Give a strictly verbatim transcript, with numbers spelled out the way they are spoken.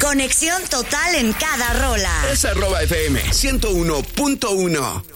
Conexión total en cada rola. Es arroba F M ciento uno punto uno.